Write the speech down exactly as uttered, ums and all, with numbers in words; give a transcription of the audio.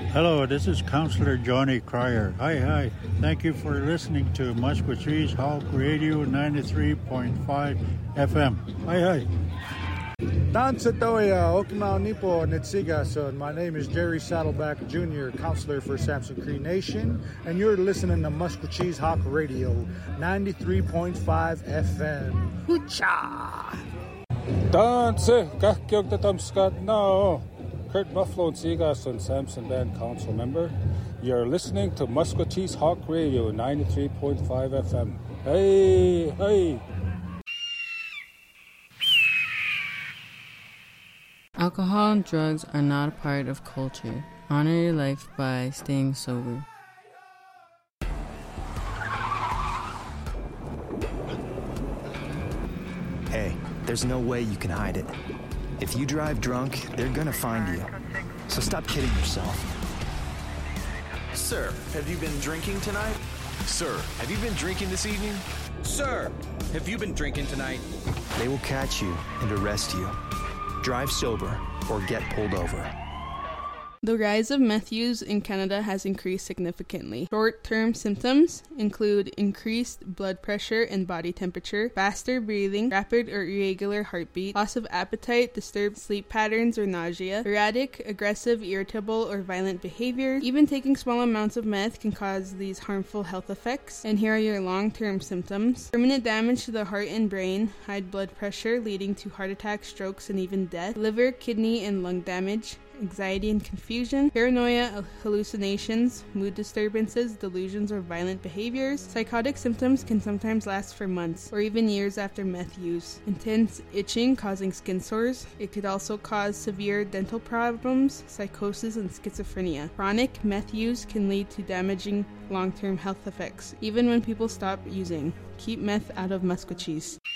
Hello, this is Counselor Johnny Cryer. Hi, hi. Thank you for listening to Musquetee's Hawk Radio ninety-three point five F M. Hi, hi. Tansatoya, Okinawa Nipo, Nitsigason. My name is Jerry Saddleback Junior, Counselor for Samson Cree Nation, and you're listening to Musquetee's Hawk Radio ninety-three point five F M. Hoocha! Danse, kakkyogta tamskat now. Kurt Buffalo and Seagasson, Samson Band Council member. You're listening to Musquetee's Hawk Radio ninety-three point five F M. Hey, hey. Alcohol and drugs are not a part of culture. Honor your life by staying sober. Hey, there's no way you can hide it. If you drive drunk, they're gonna find you. So stop kidding yourself. Sir, have you been drinking tonight? Sir, have you been drinking this evening? Sir, have you been drinking tonight? They will catch you and arrest you. Drive sober or get pulled over. The rise of meth use in Canada has increased significantly. Short-term symptoms include increased blood pressure and body temperature, faster breathing, rapid or irregular heartbeat, loss of appetite, disturbed sleep patterns or nausea, erratic, aggressive, irritable, or violent behavior. Even taking small amounts of meth can cause these harmful health effects. And here are your long-term symptoms. Permanent damage to the heart and brain, high blood pressure leading to heart attacks, strokes, and even death, liver, kidney, and lung damage, anxiety and confusion, paranoia, hallucinations, mood disturbances, delusions, or violent behaviors. Psychotic symptoms can sometimes last for months or even years after meth use. Intense itching causing skin sores. It could also cause severe dental problems, psychosis, and schizophrenia. Chronic meth use can lead to damaging long-term health effects, even when people stop using. Keep meth out of Musquetees.